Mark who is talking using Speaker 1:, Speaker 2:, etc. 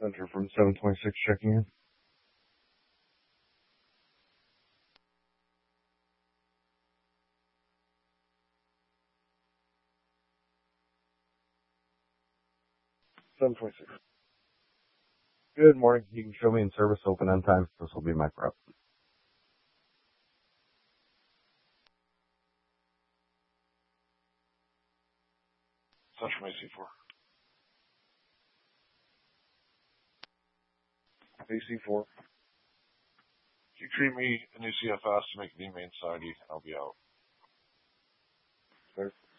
Speaker 1: Center from 726 checking in. Seven 26. Good morning. You can show me in service open on time. This will be my prep.
Speaker 2: Central AC4.
Speaker 1: AC4.
Speaker 2: If you treat me a new CFS to make me main side, I'll be out.
Speaker 1: Sir.